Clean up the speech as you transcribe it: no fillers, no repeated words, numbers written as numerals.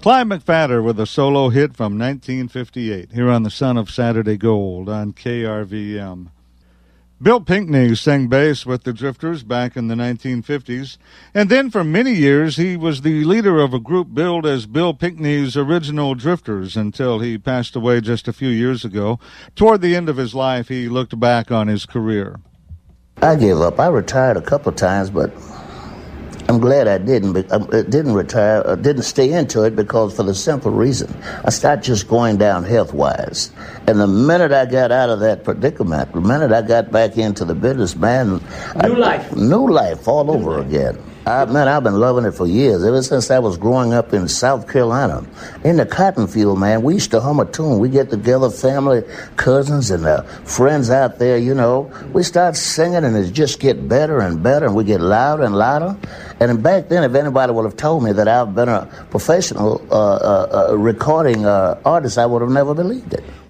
Clyde McPhatter with a solo hit from 1958 here on the Son of Saturday Gold on KRVM. Bill Pinkney sang bass with the Drifters back in the 1950s, and then for many years he was the leader of a group billed as Bill Pinkney's Original Drifters until he passed away just a few years ago. Toward the end of his life, he looked back on his career. I gave up. I retired a couple of times, but I'm glad I didn't retire, didn't stay into it, because for the simple reason, I started just going down health-wise. And the minute I got out of that predicament, the minute I got back into the business, man, new life all over again. I've been loving it for years, ever since I was growing up in South Carolina. In the cotton field, man, we used to hum a tune. We get together, family, cousins, and friends out there, you know. We start singing, and it just get better and better, and we get louder and louder. And back then, if anybody would have told me that I've been a professional recording artist, I would have never believed it.